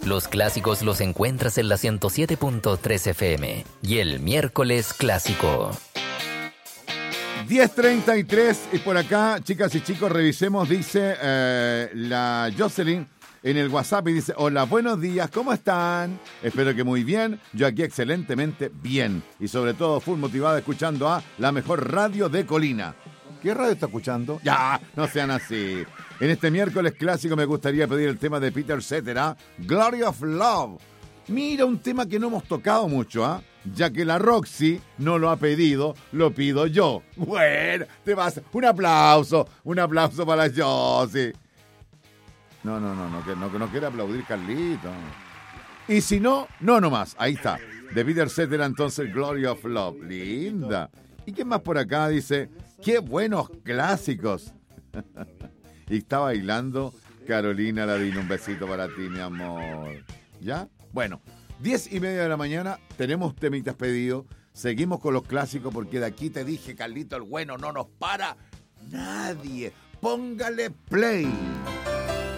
Los clásicos los encuentras en la 107.3 FM y el miércoles clásico. 10:33 y por acá, chicas y chicos, revisemos, dice la Jocelyn en el WhatsApp y dice: hola, buenos días, ¿cómo están? Espero que muy bien, yo aquí excelentemente bien y sobre todo full motivada escuchando a la mejor radio de Colina. ¿Qué radio está escuchando? Ya, no sean así. En este miércoles clásico me gustaría pedir el tema de Peter Cetera, Glory of Love. Mira, un tema que no hemos tocado mucho, ¿ah? Ya que la Roxy no lo ha pedido, lo pido yo. Bueno, te vas. Un aplauso para la Josie. No quiere aplaudir Carlito. Y si no, no nomás. Ahí está. De Peter Cetera, entonces, Glory of Love. Linda. ¿Y qué más por acá? Dice, qué buenos clásicos. Y está bailando Carolina Ladino. Un besito para ti, mi amor. ¿Ya? Bueno, 10:30 de la mañana. Tenemos temitas pedidos. Seguimos con los clásicos porque de aquí te dije, Carlito, el bueno no nos para nadie. Póngale play.